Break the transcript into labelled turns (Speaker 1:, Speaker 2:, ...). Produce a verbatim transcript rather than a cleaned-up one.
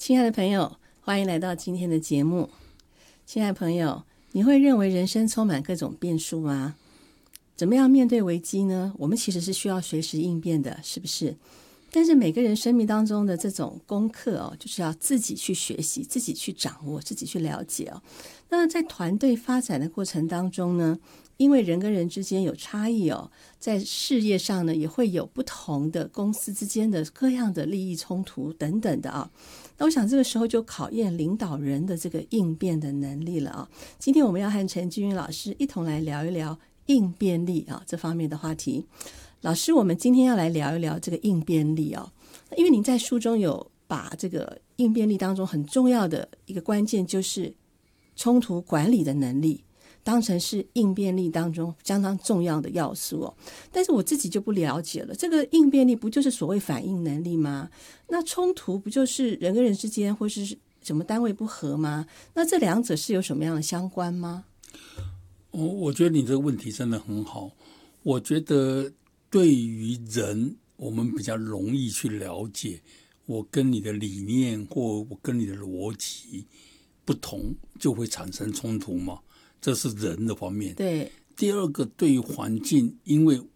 Speaker 1: 亲爱的朋友，欢迎来到今天的节目。亲爱的朋友，你会认为人生充满各种变数吗？怎么样面对危机呢？我们其实是需要随时应变的，是不是？但是每个人生命当中的这种功课哦，就是要自己去学习，自己去掌握，自己去了解哦。那在团队发展的过程当中呢，因为人跟人之间有差异哦，在事业上呢也会有不同的公司之间的各样的利益冲突等等的啊。那我想这个时候就考验领导人的这个应变的能力了啊。今天我们要和陈君云老师一同来聊一聊应变力啊这方面的话题。老师，我们今天要来聊一聊这个应变力哦，因为您在书中有把这个应变力当中很重要的一个关键就是冲突管理的能力当成是应变力当中相当重要的要素哦。但是我自己就不了解了，这个应变力不就是所谓反应能力吗？那冲突不就是人跟人之间或是什么单位不合吗？那这两者是有什么样的相关吗？
Speaker 2: 我我觉得你这个问题真的很好。我觉得对于人，我们比较容易去了解，我跟你的理念或我跟你的逻辑不同，就会产生冲突嘛，这是人的方面。
Speaker 1: 对。
Speaker 2: 第二个，对于环境，因为